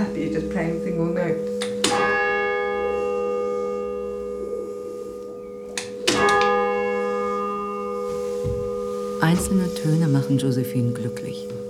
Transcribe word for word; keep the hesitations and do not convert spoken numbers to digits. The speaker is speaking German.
happy just playing a single note. Einzelne Töne machen Josephine glücklich.